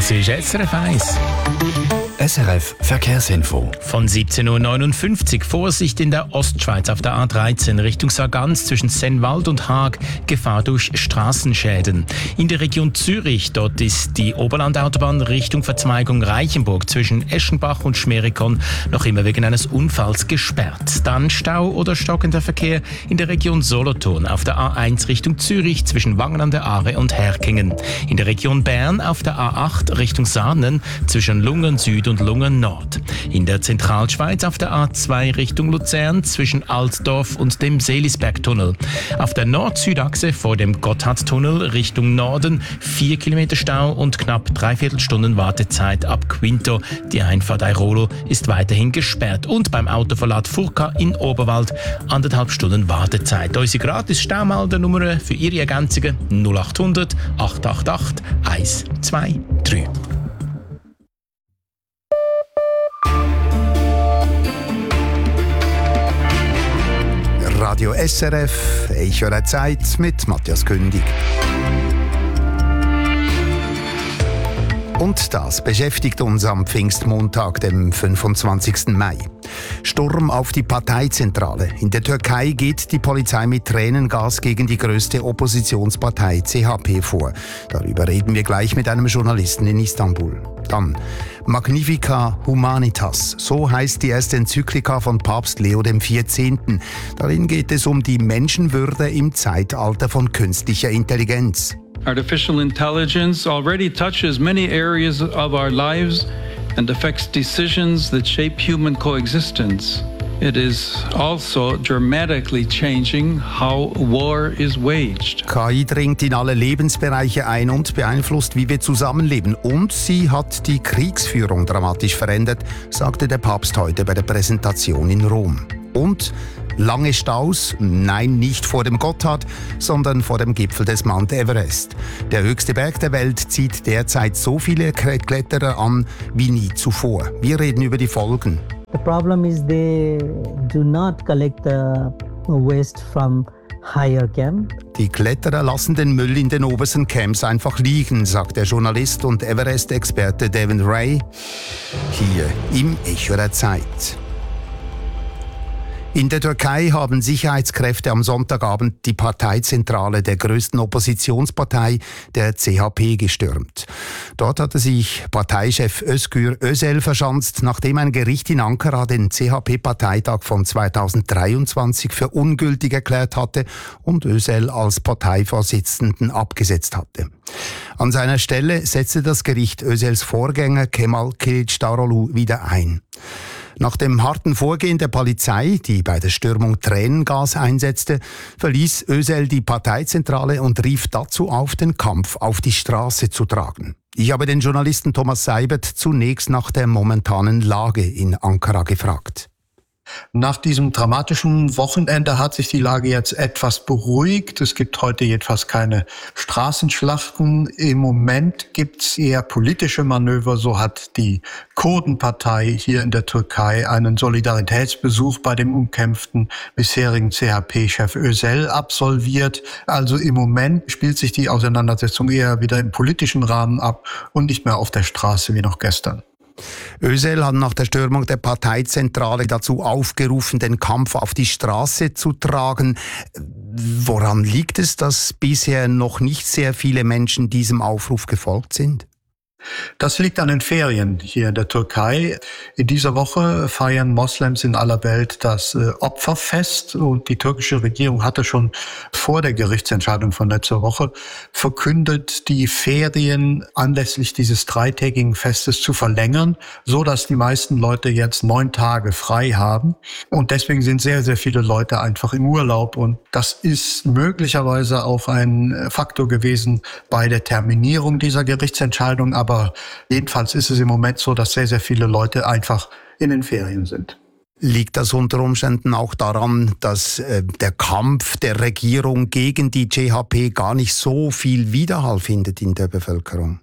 Das ist SRF 1. SRF Verkehrsinfo. Von 17.59 Uhr Vorsicht in der Ostschweiz auf der A13 Richtung Sargans zwischen Sennwald und Haag. Gefahr durch Straßenschäden. In der Region Zürich, dort ist die Oberlandautobahn Richtung Verzweigung Reichenburg zwischen Eschenbach und Schmerikon noch immer wegen eines Unfalls gesperrt. Dann Stau oder stockender Verkehr in der Region Solothurn auf der A1 Richtung Zürich zwischen Wangen an der Aare und Herkingen. In der Region Bern auf der A8 Richtung Saanen zwischen Lungen Süd und Lungen Nord. In der Zentralschweiz auf der A2 Richtung Luzern zwischen Altdorf und dem Seelisbergtunnel. Auf der Nord-Süd-Achse vor dem Gotthardtunnel Richtung Norden 4 Kilometer Stau und knapp 3/4 Stunden Wartezeit ab Quinto. Die Einfahrt Airolo ist weiterhin gesperrt. Und beim Autoverlad Furka in Oberwald 1,5 Stunden Wartezeit. Unsere gratis Staumeldernummer für Ihre Ergänzungen 0800 888 123. Radio SRF, ich höre Zeit mit Matthias Kündig. Und das beschäftigt uns am Pfingstmontag, dem 25. Mai. Sturm auf die Parteizentrale. In der Türkei geht die Polizei mit Tränengas gegen die größte Oppositionspartei CHP vor. Darüber reden wir gleich mit einem Journalisten in Istanbul. Dann Magnifica Humanitas, so heißt die erste Enzyklika von Papst Leo XIV. Darin geht es um die Menschenwürde im Zeitalter von künstlicher Intelligenz. Artificial intelligence already touches many areas of our lives and affects decisions that shape human coexistence. It is also dramatically changing how war is waged. KI dringt in alle Lebensbereiche ein und beeinflusst, wie wir zusammenleben. Und sie hat die Kriegsführung dramatisch verändert, sagte der Papst heute bei der Präsentation in Rom. Und lange Staus? Nein, nicht vor dem Gotthard, sondern vor dem Gipfel des Mount Everest. Der höchste Berg der Welt zieht derzeit so viele Kletterer an wie nie zuvor. Wir reden über die Folgen. The problem is they do not collect the waste from higher camp. Die Kletterer lassen den Müll in den obersten Camps einfach liegen, sagt der Journalist und Everest-Experte Devin Ray hier im Echo der Zeit. In der Türkei haben Sicherheitskräfte am Sonntagabend die Parteizentrale der größten Oppositionspartei, der CHP, gestürmt. Dort hatte sich Parteichef Özgür Özel verschanzt, nachdem ein Gericht in Ankara den CHP-Parteitag von 2023 für ungültig erklärt hatte und Özel als Parteivorsitzenden abgesetzt hatte. An seiner Stelle setzte das Gericht Özels Vorgänger Kemal Kılıçdaroğlu wieder ein. Nach dem harten Vorgehen der Polizei, die bei der Stürmung Tränengas einsetzte, verließ Özel die Parteizentrale und rief dazu auf, den Kampf auf die Straße zu tragen. Ich habe den Journalisten Thomas Seibert zunächst nach der momentanen Lage in Ankara gefragt. Nach diesem dramatischen Wochenende hat sich die Lage jetzt etwas beruhigt. Es gibt heute jedenfalls keine Straßenschlachten. Im Moment gibt es eher politische Manöver. So hat die Kurdenpartei hier in der Türkei einen Solidaritätsbesuch bei dem umkämpften bisherigen CHP-Chef Özel absolviert. Also im Moment spielt sich die Auseinandersetzung eher wieder im politischen Rahmen ab und nicht mehr auf der Straße wie noch gestern. Özel hat nach der Stürmung der Parteizentrale dazu aufgerufen, den Kampf auf die Straße zu tragen. Woran liegt es, dass bisher noch nicht sehr viele Menschen diesem Aufruf gefolgt sind? Das liegt an den Ferien hier in der Türkei. In dieser Woche feiern Moslems in aller Welt das Opferfest und die türkische Regierung hatte schon vor der Gerichtsentscheidung von letzter Woche verkündet, die Ferien anlässlich dieses dreitägigen Festes zu verlängern, so dass die meisten Leute jetzt 9 Tage frei haben. Und deswegen sind sehr, sehr viele Leute einfach im Urlaub und das ist möglicherweise auch ein Faktor gewesen bei der Terminierung dieser Gerichtsentscheidung. Aber jedenfalls ist es im Moment so, dass sehr, sehr viele Leute einfach in den Ferien sind. Liegt das unter Umständen auch daran, dass der Kampf der Regierung gegen die CHP gar nicht so viel Widerhall findet in der Bevölkerung?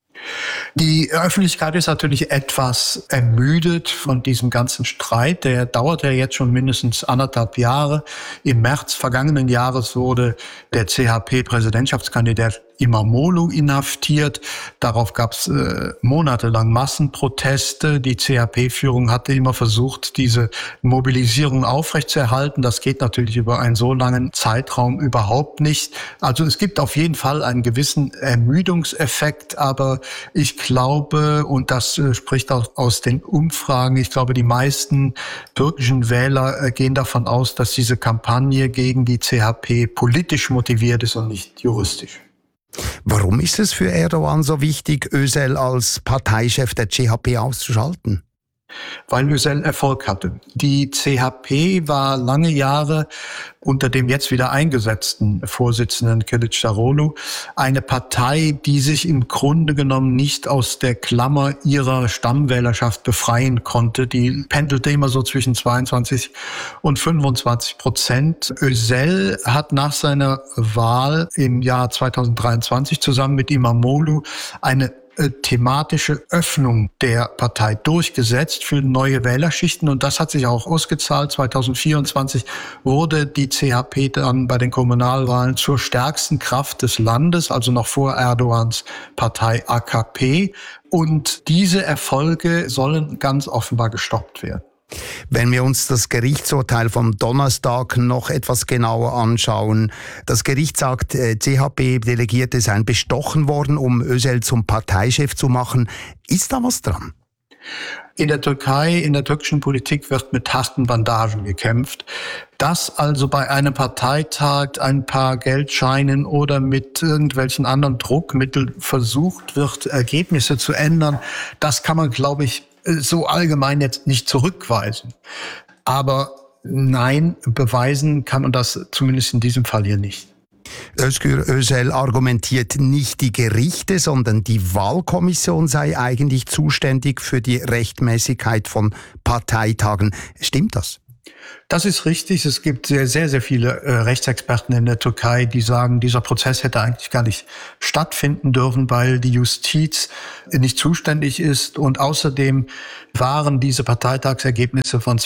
Die Öffentlichkeit ist natürlich etwas ermüdet von diesem ganzen Streit. Der dauert ja jetzt schon mindestens 1,5 Jahre. Im März vergangenen Jahres wurde der CHP-Präsidentschaftskandidat Imamoglu inhaftiert. Darauf gab es monatelang Massenproteste. Die CHP-Führung hatte immer versucht, diese Mobilisierung aufrechtzuerhalten. Das geht natürlich über einen so langen Zeitraum überhaupt nicht. Also es gibt auf jeden Fall einen gewissen Ermüdungseffekt, aber ich glaube, und das spricht auch aus den Umfragen, ich glaube, die meisten türkischen Wähler gehen davon aus, dass diese Kampagne gegen die CHP politisch motiviert ist und nicht juristisch. Warum ist es für Erdogan so wichtig, Özel als Parteichef der CHP auszuschalten? Weil Özel Erfolg hatte. Die CHP war lange Jahre unter dem jetzt wieder eingesetzten Vorsitzenden Kılıçdaroğlu eine Partei, die sich im Grunde genommen nicht aus der Klammer ihrer Stammwählerschaft befreien konnte. Die pendelte immer so zwischen 22 und 25%. Özel hat nach seiner Wahl im Jahr 2023 zusammen mit Imamoglu eine thematische Öffnung der Partei durchgesetzt für neue Wählerschichten und das hat sich auch ausgezahlt. 2024 wurde die CHP dann bei den Kommunalwahlen zur stärksten Kraft des Landes, also noch vor Erdogans Partei AKP und diese Erfolge sollen ganz offenbar gestoppt werden. Wenn wir uns das Gerichtsurteil vom Donnerstag noch etwas genauer anschauen. Das Gericht sagt, CHP-Delegierte seien bestochen worden, um Özel zum Parteichef zu machen. Ist da was dran? In der Türkei, in der türkischen Politik wird mit harten Bandagen gekämpft. Dass also bei einem Parteitag ein paar Geldscheinen oder mit irgendwelchen anderen Druckmitteln versucht wird, Ergebnisse zu ändern, das kann man, glaube ich, so allgemein jetzt nicht zurückweisen. Aber nein, beweisen kann man das zumindest in diesem Fall hier nicht. Özgür Özel argumentiert, nicht die Gerichte, sondern die Wahlkommission sei eigentlich zuständig für die Rechtmäßigkeit von Parteitagen. Stimmt das? Das ist richtig. Es gibt sehr, sehr, sehr viele Rechtsexperten in der Türkei, die sagen, dieser Prozess hätte eigentlich gar nicht stattfinden dürfen, weil die Justiz nicht zuständig ist. Und außerdem waren diese Parteitagsergebnisse von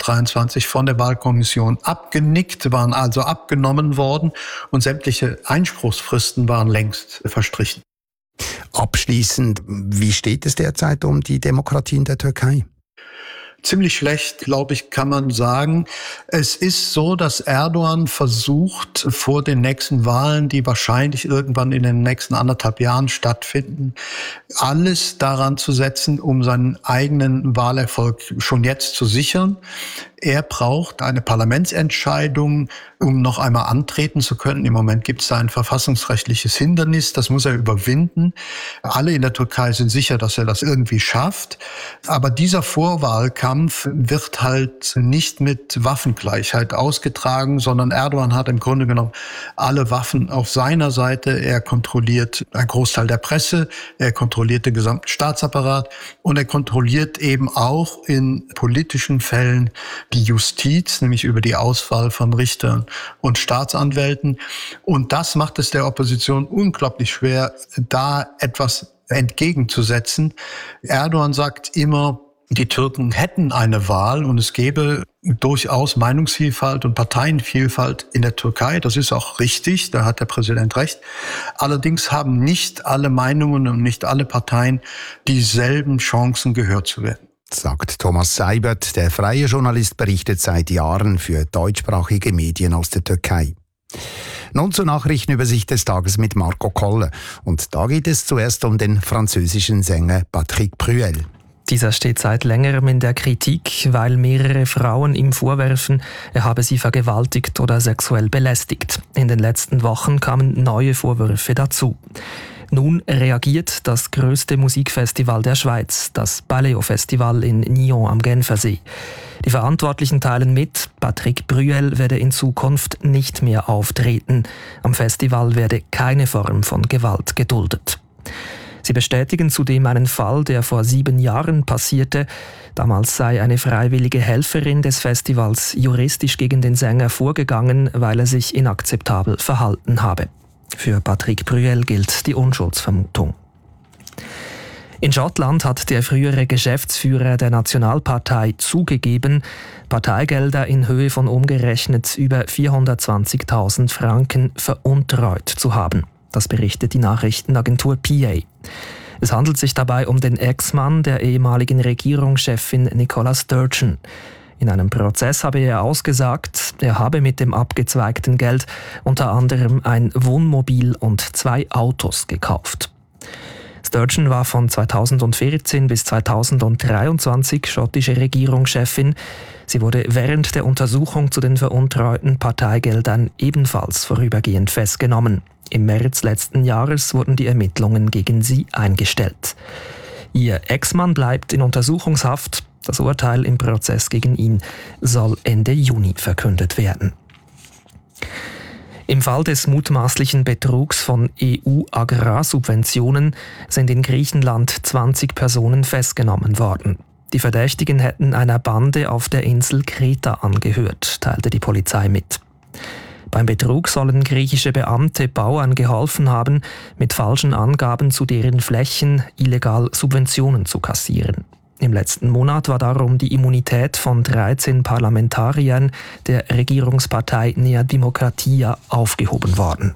2023 von der Wahlkommission abgenickt, waren also abgenommen worden und sämtliche Einspruchsfristen waren längst verstrichen. Abschließend, wie steht es derzeit um die Demokratie in der Türkei? Ziemlich schlecht, glaube ich, kann man sagen. Es ist so, dass Erdogan versucht, vor den nächsten Wahlen, die wahrscheinlich irgendwann in den nächsten 1,5 Jahren stattfinden, alles daran zu setzen, um seinen eigenen Wahlerfolg schon jetzt zu sichern. Er braucht eine Parlamentsentscheidung, um noch einmal antreten zu können. Im Moment gibt es da ein verfassungsrechtliches Hindernis, das muss er überwinden. Alle in der Türkei sind sicher, dass er das irgendwie schafft. Aber dieser Vorwahlkampf wird halt nicht mit Waffengleichheit ausgetragen, sondern Erdogan hat im Grunde genommen alle Waffen auf seiner Seite. Er kontrolliert einen Großteil der Presse, er kontrolliert den gesamten Staatsapparat und er kontrolliert eben auch in politischen Fällen die Justiz, nämlich über die Auswahl von Richtern und Staatsanwälten. Und das macht es der Opposition unglaublich schwer, da etwas entgegenzusetzen. Erdogan sagt immer, die Türken hätten eine Wahl und es gäbe durchaus Meinungsvielfalt und Parteienvielfalt in der Türkei. Das ist auch richtig, da hat der Präsident recht. Allerdings haben nicht alle Meinungen und nicht alle Parteien dieselben Chancen, gehört zu werden. Sagt Thomas Seibert, der freie Journalist, berichtet seit Jahren für deutschsprachige Medien aus der Türkei. Nun zur Nachrichtenübersicht des Tages mit Marco Kolle. Und da geht es zuerst um den französischen Sänger Patrick Bruel. Dieser steht seit längerem in der Kritik, weil mehrere Frauen ihm vorwerfen, er habe sie vergewaltigt oder sexuell belästigt. In den letzten Wochen kamen neue Vorwürfe dazu. Nun reagiert das größte Musikfestival der Schweiz, das Baleo-Festival in Nyon am Genfersee. Die Verantwortlichen teilen mit, Patrick Bruel werde in Zukunft nicht mehr auftreten. Am Festival werde keine Form von Gewalt geduldet. Sie bestätigen zudem einen Fall, der vor 7 Jahren passierte. Damals sei eine freiwillige Helferin des Festivals juristisch gegen den Sänger vorgegangen, weil er sich inakzeptabel verhalten habe. Für Patrick Bruel gilt die Unschuldsvermutung. In Schottland hat der frühere Geschäftsführer der Nationalpartei zugegeben, Parteigelder in Höhe von umgerechnet über 420.000 Franken veruntreut zu haben. Das berichtet die Nachrichtenagentur PA. Es handelt sich dabei um den Ex-Mann der ehemaligen Regierungschefin Nicola Sturgeon. In einem Prozess habe er ausgesagt, er habe mit dem abgezweigten Geld unter anderem ein Wohnmobil und 2 Autos gekauft. Sturgeon war von 2014 bis 2023 schottische Regierungschefin. Sie wurde während der Untersuchung zu den veruntreuten Parteigeldern ebenfalls vorübergehend festgenommen. Im März letzten Jahres wurden die Ermittlungen gegen sie eingestellt. Ihr Ex-Mann bleibt in Untersuchungshaft. Das Urteil im Prozess gegen ihn soll Ende Juni verkündet werden. Im Fall des mutmaßlichen Betrugs von EU-Agrarsubventionen sind in Griechenland 20 Personen festgenommen worden. Die Verdächtigen hätten einer Bande auf der Insel Kreta angehört, teilte die Polizei mit. Beim Betrug sollen griechische Beamte Bauern geholfen haben, mit falschen Angaben zu deren Flächen illegal Subventionen zu kassieren. Im letzten Monat war darum die Immunität von 13 Parlamentariern der Regierungspartei Nea Dimokratia aufgehoben worden.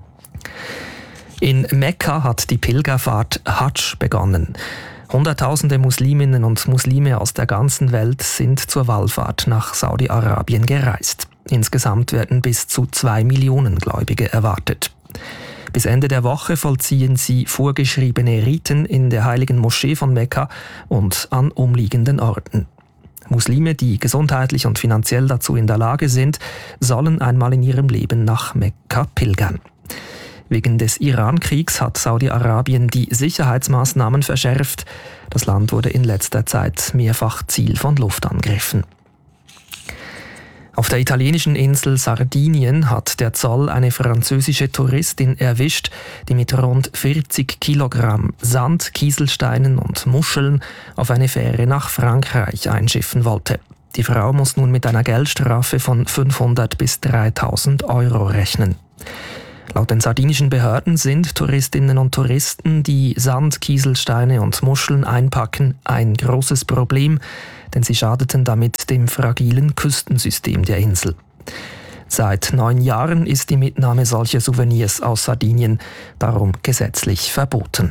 In Mekka hat die Pilgerfahrt Hadsch begonnen. Hunderttausende Musliminnen und Muslime aus der ganzen Welt sind zur Wallfahrt nach Saudi-Arabien gereist. Insgesamt werden bis zu 2 Millionen Gläubige erwartet. Bis Ende der Woche vollziehen sie vorgeschriebene Riten in der heiligen Moschee von Mekka und an umliegenden Orten. Muslime, die gesundheitlich und finanziell dazu in der Lage sind, sollen einmal in ihrem Leben nach Mekka pilgern. Wegen des Iran-Kriegs hat Saudi-Arabien die Sicherheitsmaßnahmen verschärft. Das Land wurde in letzter Zeit mehrfach Ziel von Luftangriffen. Auf der italienischen Insel Sardinien hat der Zoll eine französische Touristin erwischt, die mit rund 40 Kilogramm Sand, Kieselsteinen und Muscheln auf eine Fähre nach Frankreich einschiffen wollte. Die Frau muss nun mit einer Geldstrafe von 500 bis 3.000 Euro rechnen. Laut den sardinischen Behörden sind Touristinnen und Touristen, die Sand, Kieselsteine und Muscheln einpacken, ein großes Problem, denn sie schadeten damit dem fragilen Küstensystem der Insel. Seit 9 Jahren ist die Mitnahme solcher Souvenirs aus Sardinien darum gesetzlich verboten.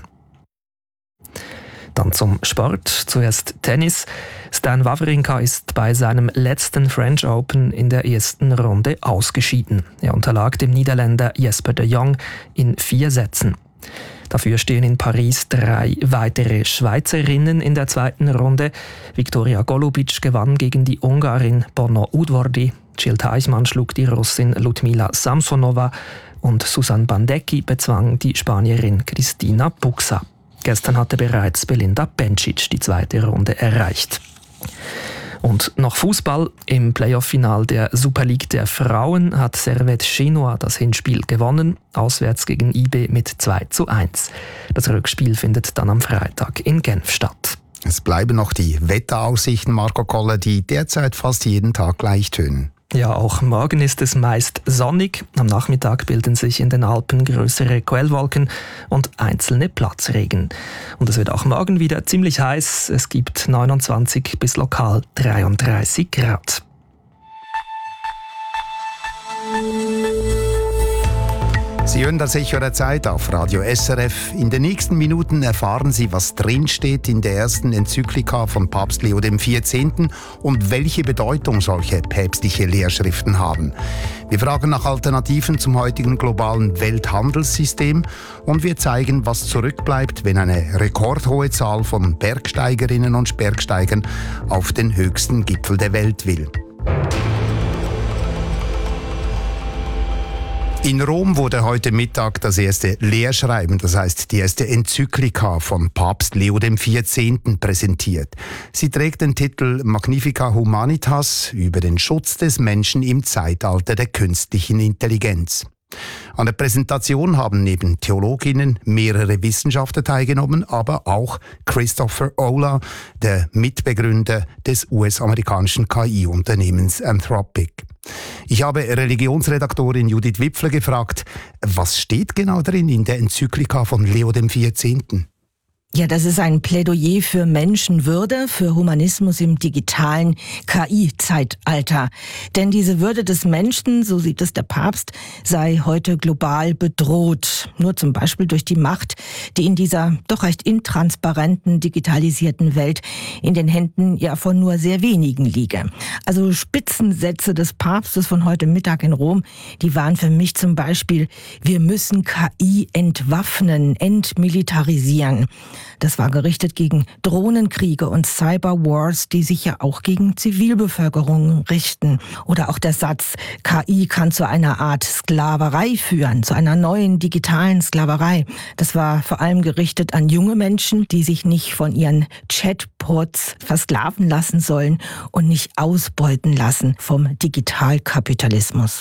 Dann zum Sport. Zuerst Tennis. Stan Wawrinka ist bei seinem letzten French Open in der ersten Runde ausgeschieden. Er unterlag dem Niederländer Jesper de Jong in 4 Sätzen. Dafür stehen in Paris 3 weitere Schweizerinnen in der zweiten Runde. Viktoria Golubic gewann gegen die Ungarin Bono Udvardy. Jill Teichmann schlug die Russin Ludmila Samsonova und Susan Bandecki bezwang die Spanierin Cristina Buxa. Gestern hatte bereits Belinda Bencic die zweite Runde erreicht. Und noch Fußball. Im Playoff-Final der Super League der Frauen hat Servette Genua das Hinspiel gewonnen, auswärts gegen IB mit 2:1. Das Rückspiel findet dann am Freitag in Genf statt. Es bleiben noch die Wetteraussichten, Marco Koller, die derzeit fast jeden Tag gleich tönen. Ja, auch morgen ist es meist sonnig. Am Nachmittag bilden sich in den Alpen größere Quellwolken und einzelne Platzregen. Und es wird auch morgen wieder ziemlich heiß. Es gibt 29 bis lokal 33 Grad. Sie hören das Echo der Zeit auf Radio SRF. In den nächsten Minuten erfahren Sie, was drinsteht in der ersten Enzyklika von Papst Leo XIV. Und welche Bedeutung solche päpstliche Lehrschriften haben. Wir fragen nach Alternativen zum heutigen globalen Welthandelssystem und wir zeigen, was zurückbleibt, wenn eine rekordhohe Zahl von Bergsteigerinnen und Bergsteigern auf den höchsten Gipfel der Welt will. In Rom wurde heute Mittag das erste Lehrschreiben, das heißt die erste Enzyklika von Papst Leo XIV. Präsentiert. Sie trägt den Titel Magnificat Humanitas über den Schutz des Menschen im Zeitalter der künstlichen Intelligenz. An der Präsentation haben neben Theologinnen mehrere Wissenschaftler teilgenommen, aber auch Christopher Olah, der Mitbegründer des US-amerikanischen KI-Unternehmens Anthropic. Ich habe Religionsredaktorin Judith Wipfler gefragt, was steht genau drin in der Enzyklika von Leo XIV.? Ja, das ist ein Plädoyer für Menschenwürde, für Humanismus im digitalen KI-Zeitalter. Denn diese Würde des Menschen, so sieht es der Papst, sei heute global bedroht. Nur zum Beispiel durch die Macht, die in dieser doch recht intransparenten, digitalisierten Welt in den Händen ja von nur sehr wenigen liege. Also Spitzensätze des Papstes von heute Mittag in Rom, die waren für mich zum Beispiel: Wir müssen KI entwaffnen, entmilitarisieren. Das war gerichtet gegen Drohnenkriege und Cyberwars, die sich ja auch gegen Zivilbevölkerung richten. Oder auch der Satz, KI kann zu einer Art Sklaverei führen, zu einer neuen digitalen Sklaverei. Das war vor allem gerichtet an junge Menschen, die sich nicht von ihren Chatbots versklaven lassen sollen und nicht ausbeuten lassen vom Digitalkapitalismus.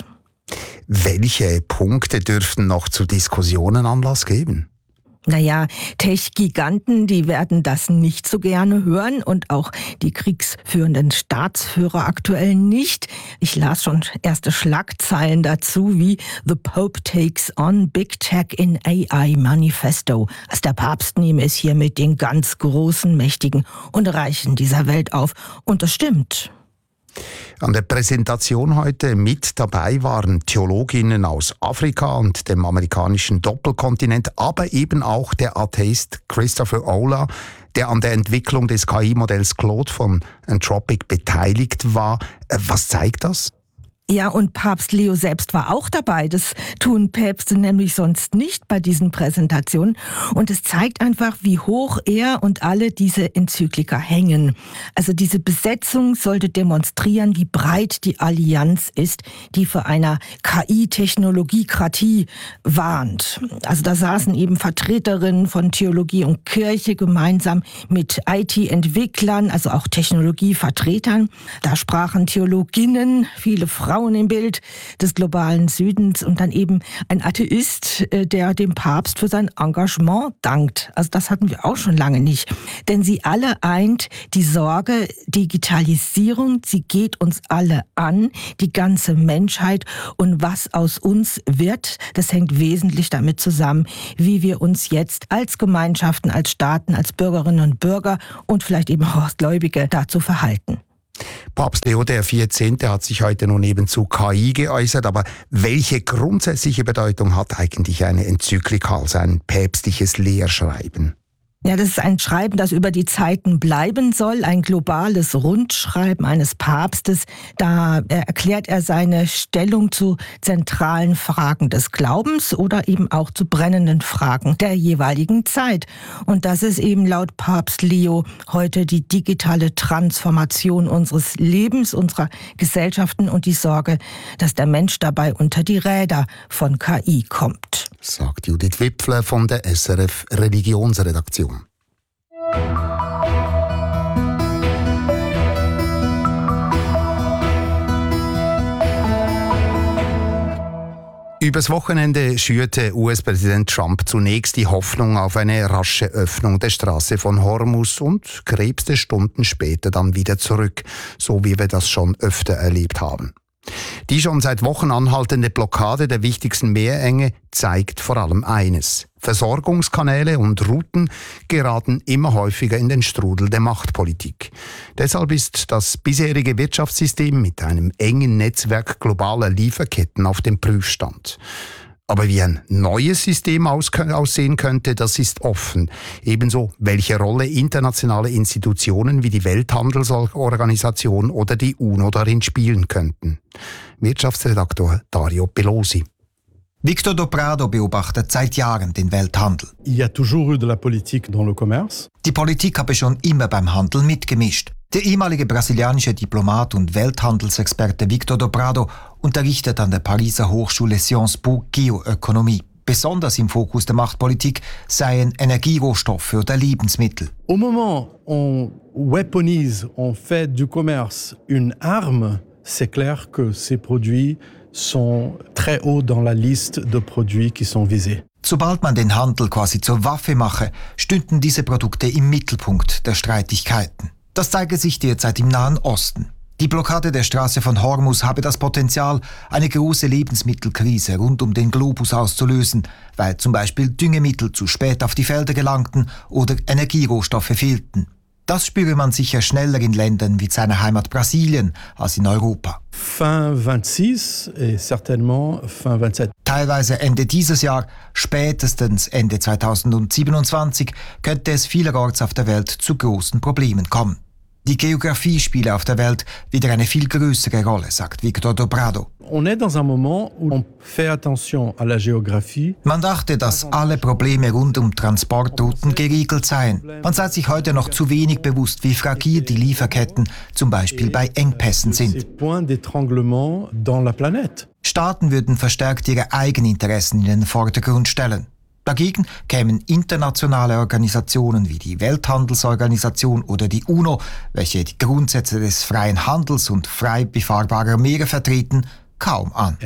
Welche Punkte dürften noch zu Diskussionen Anlass geben? Naja, Tech-Giganten, die werden das nicht so gerne hören und auch die kriegsführenden Staatsführer aktuell nicht. Ich las schon erste Schlagzeilen dazu wie "The Pope takes on Big Tech in AI Manifesto". Also der Papst nehme es hier mit den ganz großen, mächtigen und Reichen dieser Welt auf. Und das stimmt. An der Präsentation heute mit dabei waren Theologinnen aus Afrika und dem amerikanischen Doppelkontinent, aber eben auch der Atheist Christopher Olah, der an der Entwicklung des KI-Modells Claude von Anthropic beteiligt war. Was zeigt das? Ja, und Papst Leo selbst war auch dabei. Das tun Päpste nämlich sonst nicht bei diesen Präsentationen. Und es zeigt einfach, wie hoch er und alle diese Enzyklika hängen. Also diese Besetzung sollte demonstrieren, wie breit die Allianz ist, die vor einer KI-Technologiekratie warnt. Also da saßen eben Vertreterinnen von Theologie und Kirche gemeinsam mit IT-Entwicklern, also auch Technologievertretern. Da sprachen Theologinnen, viele Frauen im Bild des globalen Südens und dann eben ein Atheist, der dem Papst für sein Engagement dankt. Also das hatten wir auch schon lange nicht. Denn sie alle eint die Sorge, Digitalisierung, sie geht uns alle an, die ganze Menschheit, und was aus uns wird, das hängt wesentlich damit zusammen, wie wir uns jetzt als Gemeinschaften, als Staaten, als Bürgerinnen und Bürger und vielleicht eben auch als Gläubige dazu verhalten. Papst Leo XIV. Hat sich heute nun eben zu KI geäußert, aber welche grundsätzliche Bedeutung hat eigentlich eine Enzyklika, also ein päpstliches Lehrschreiben? Ja, das ist ein Schreiben, das über die Zeiten bleiben soll, ein globales Rundschreiben eines Papstes. Da erklärt er seine Stellung zu zentralen Fragen des Glaubens oder eben auch zu brennenden Fragen der jeweiligen Zeit. Und das ist eben laut Papst Leo heute die digitale Transformation unseres Lebens, unserer Gesellschaften und die Sorge, dass der Mensch dabei unter die Räder von KI kommt. Sagt Judith Wipfler von der SRF Religionsredaktion. Übers Wochenende schürte US-Präsident Trump zunächst die Hoffnung auf eine rasche Öffnung der Straße von Hormuz und krebste Stunden später dann wieder zurück, so wie wir das schon öfter erlebt haben. Die schon seit Wochen anhaltende Blockade der wichtigsten Meerenge zeigt vor allem eines: Versorgungskanäle und Routen geraten immer häufiger in den Strudel der Machtpolitik. Deshalb ist das bisherige Wirtschaftssystem mit einem engen Netzwerk globaler Lieferketten auf dem Prüfstand. Aber wie ein neues System aussehen könnte, das ist offen. Ebenso, welche Rolle internationale Institutionen wie die Welthandelsorganisation oder die UNO darin spielen könnten. Wirtschaftsredaktor Dario Pelosi. Victor Dobrado beobachtet seit Jahren den Welthandel. Il y a toujours eu de la politique dans le commerce. Die Politik habe schon immer beim Handel mitgemischt. Der ehemalige brasilianische Diplomat und Welthandelsexperte Victor Dobrado unterrichtet an der Pariser Hochschule Sciences Po Geoökonomie. Besonders im Fokus der Machtpolitik seien Energierohstoffe oder Lebensmittel. Au moment où on weaponise, on fait du commerce une arme, c'est clair que ces produits sont très haut dans la liste de produits qui sont visés. Sobald man den Handel quasi zur Waffe mache, stünden diese Produkte im Mittelpunkt der Streitigkeiten. Das zeige sich derzeit im Nahen Osten. Die Blockade der Straße von Hormuz habe das Potenzial, eine große Lebensmittelkrise rund um den Globus auszulösen, weil zum Beispiel Düngemittel zu spät auf die Felder gelangten oder Energierohstoffe fehlten. Das spüre man sicher schneller in Ländern wie seiner Heimat Brasilien als in Europa. Fin 26 et certainement fin 27. Teilweise Ende dieses Jahr, spätestens Ende 2027 könnte es vielerorts auf der Welt zu großen Problemen kommen. Die Geografie spiele auf der Welt wieder eine viel größere Rolle, sagt Victor Dobrado. On est dans un moment où on fait attention à la géographie. Man dachte, dass alle Probleme rund um Transportrouten geregelt seien. Man sei sich heute noch zu wenig bewusst, wie fragil die Lieferketten zum Beispiel bei Engpässen sind. Point d'étranglement dans la planète. Staaten würden verstärkt ihre Eigeninteressen in den Vordergrund stellen. Dagegen kämen internationale Organisationen wie die Welthandelsorganisation oder die UNO, welche die Grundsätze des freien Handels und frei befahrbarer Meere vertreten, kaum an.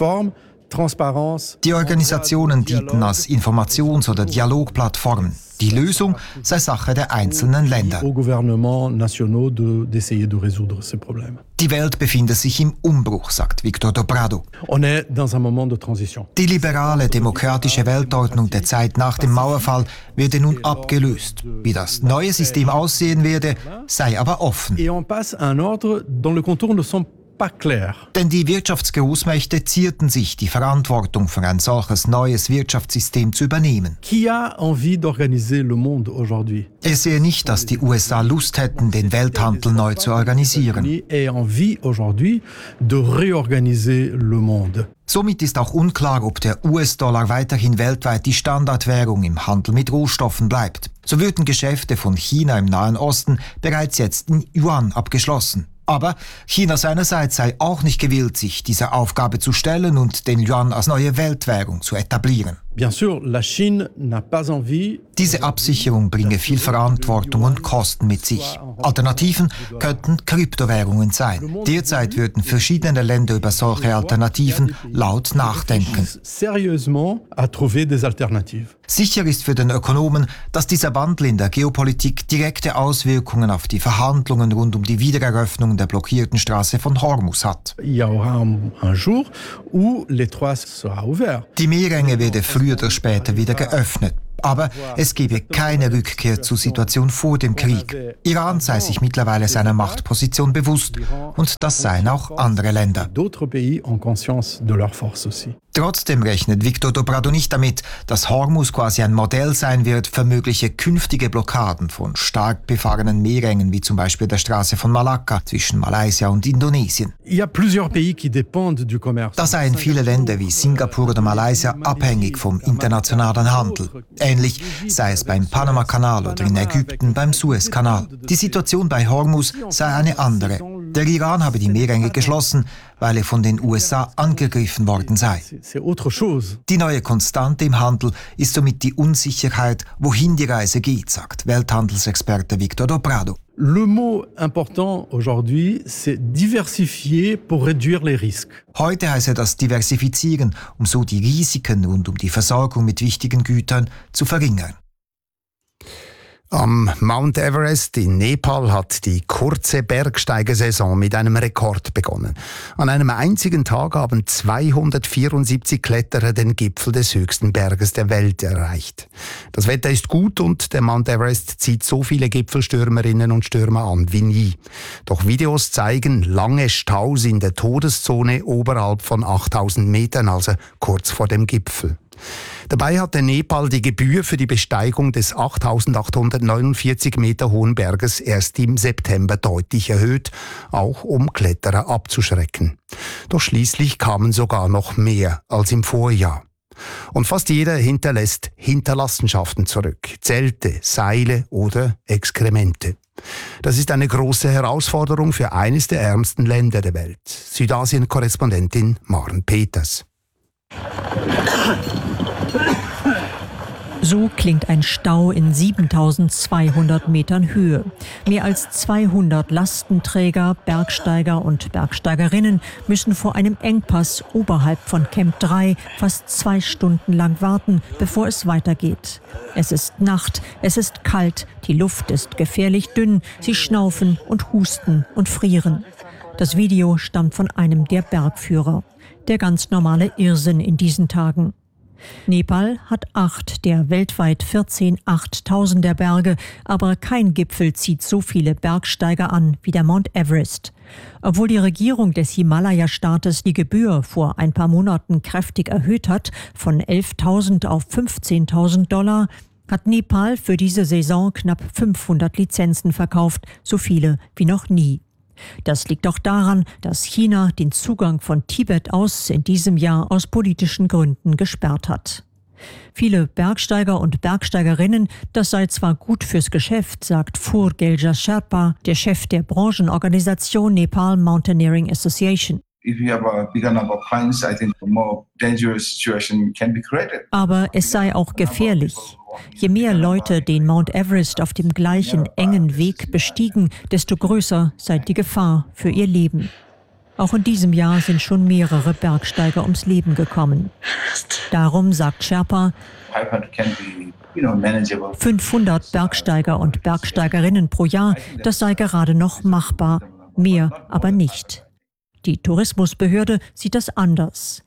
Die Organisationen dienten als Informations- oder Dialogplattformen. Die Lösung sei Sache der einzelnen Länder. Die Welt befinde sich im Umbruch, sagt Victor Dobrado. Die liberale, demokratische Weltordnung der Zeit nach dem Mauerfall werde nun abgelöst. Wie das neue System aussehen werde, sei aber offen. Denn die Wirtschaftsgroßmächte zierten sich, die Verantwortung für ein solches neues Wirtschaftssystem zu übernehmen. Es sehe nicht, dass die USA Lust hätten, den Welthandel neu zu organisieren. Somit ist auch unklar, ob der US-Dollar weiterhin weltweit die Standardwährung im Handel mit Rohstoffen bleibt. So würden Geschäfte von China im Nahen Osten bereits jetzt in Yuan abgeschlossen. Aber China seinerseits sei auch nicht gewillt, sich dieser Aufgabe zu stellen und den Yuan als neue Weltwährung zu etablieren. Diese Absicherung bringe viel Verantwortung und Kosten mit sich. Alternativen könnten Kryptowährungen sein. Derzeit würden verschiedene Länder über solche Alternativen laut nachdenken. Sicher ist für den Ökonomen, dass dieser Wandel in der Geopolitik direkte Auswirkungen auf die Verhandlungen rund um die Wiedereröffnung der blockierten Straße von Hormuz hat. Die Meerenge werde früher oder später wieder geöffnet. Aber es gebe keine Rückkehr zur Situation vor dem Krieg. Iran sei sich mittlerweile seiner Machtposition bewusst und das seien auch andere Länder. Trotzdem rechnet Victor Dobrado nicht damit, dass Hormuz quasi ein Modell sein wird für mögliche künftige Blockaden von stark befahrenen Meerengen wie zum Beispiel der Straße von Malakka zwischen Malaysia und Indonesien. Da seien viele Länder wie Singapur oder Malaysia abhängig vom internationalen Handel. Ähnlich sei es beim Panama-Kanal oder in Ägypten beim Suezkanal. Die Situation bei Hormuz sei eine andere. Der Iran habe die Meerenge geschlossen, weil er von den USA angegriffen worden sei. Die neue Konstante im Handel ist somit die Unsicherheit, wohin die Reise geht, sagt Welthandelsexperte Victor Dobrado. Le mot important aujourd'hui, c'est diversifier pour réduire les risques. Heute heißt das Diversifizieren, um so die Risiken rund um die Versorgung mit wichtigen Gütern zu verringern. Am Mount Everest in Nepal hat die kurze Bergsteigersaison mit einem Rekord begonnen. An einem einzigen Tag haben 274 Kletterer den Gipfel des höchsten Berges der Welt erreicht. Das Wetter ist gut und der Mount Everest zieht so viele Gipfelstürmerinnen und Stürmer an wie nie. Doch Videos zeigen lange Staus in der Todeszone oberhalb von 8000 Metern, also kurz vor dem Gipfel. Dabei hatte Nepal die Gebühr für die Besteigung des 8.849 Meter hohen Berges erst im September deutlich erhöht, auch um Kletterer abzuschrecken. Doch schließlich kamen sogar noch mehr als im Vorjahr. Und fast jeder hinterlässt Hinterlassenschaften zurück, Zelte, Seile oder Exkremente. Das ist eine große Herausforderung für eines der ärmsten Länder der Welt. Südasien-Korrespondentin Maren Peters. So klingt ein Stau in 7200 Metern Höhe. Mehr als 200 Lastenträger, Bergsteiger und Bergsteigerinnen müssen vor einem Engpass oberhalb von Camp 3 fast 2 Stunden lang warten, bevor es weitergeht. Es ist Nacht, es ist kalt, die Luft ist gefährlich dünn, sie schnaufen und husten und frieren. Das Video stammt von einem der Bergführer. Der ganz normale Irrsinn in diesen Tagen. Nepal hat 8 der weltweit 14 8000er Berge, aber kein Gipfel zieht so viele Bergsteiger an wie der Mount Everest. Obwohl die Regierung des Himalaya-Staates die Gebühr vor ein paar Monaten kräftig erhöht hat, von 11.000 auf 15.000 $, hat Nepal für diese Saison knapp 500 Lizenzen verkauft, so viele wie noch nie. Das liegt auch daran, dass China den Zugang von Tibet aus in diesem Jahr aus politischen Gründen gesperrt hat. Viele Bergsteiger und Bergsteigerinnen, das sei zwar gut fürs Geschäft, sagt Phur Gelja Sherpa, der Chef der Branchenorganisation Nepal Mountaineering Association. Aber es sei auch gefährlich. Je mehr Leute den Mount Everest auf dem gleichen engen Weg bestiegen, desto größer sei die Gefahr für ihr Leben. Auch in diesem Jahr sind schon mehrere Bergsteiger ums Leben gekommen. Darum sagt Sherpa, 500 Bergsteiger und Bergsteigerinnen pro Jahr, das sei gerade noch machbar, mehr aber nicht. Die Tourismusbehörde sieht das anders.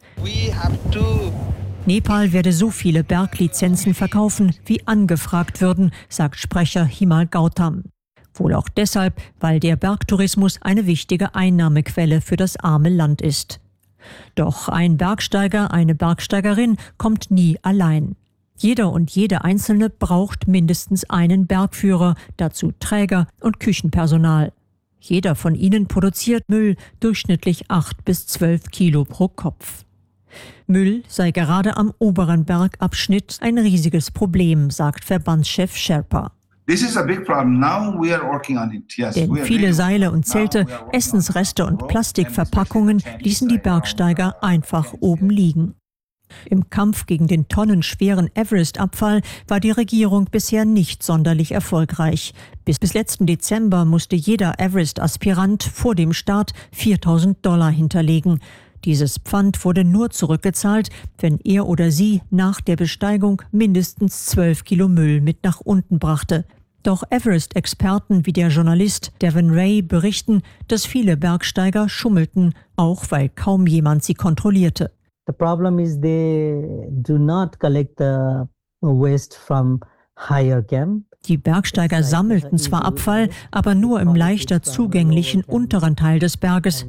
Nepal werde so viele Berglizenzen verkaufen, wie angefragt würden, sagt Sprecher Himal Gautam. Wohl auch deshalb, weil der Bergtourismus eine wichtige Einnahmequelle für das arme Land ist. Doch ein Bergsteiger, eine Bergsteigerin kommt nie allein. Jeder und jede Einzelne braucht mindestens einen Bergführer, dazu Träger und Küchenpersonal. Jeder von ihnen produziert Müll, durchschnittlich 8 bis 12 Kilo pro Kopf. Müll sei gerade am oberen Bergabschnitt ein riesiges Problem, sagt Verbandschef Sherpa. Denn viele Seile und Zelte, Essensreste und Plastikverpackungen ließen die Bergsteiger einfach oben liegen. Im Kampf gegen den tonnenschweren Everest-Abfall war die Regierung bisher nicht sonderlich erfolgreich. Bis letzten Dezember musste jeder Everest-Aspirant vor dem Start 4.000 $ hinterlegen. Dieses Pfand wurde nur zurückgezahlt, wenn er oder sie nach der Besteigung mindestens 12 Kilo Müll mit nach unten brachte. Doch Everest-Experten wie der Journalist Devin Ray berichten, dass viele Bergsteiger schummelten, auch weil kaum jemand sie kontrollierte. The problem is they do not collect the waste from higher camp. Die Bergsteiger sammelten zwar Abfall, aber nur im leichter zugänglichen unteren Teil des Berges,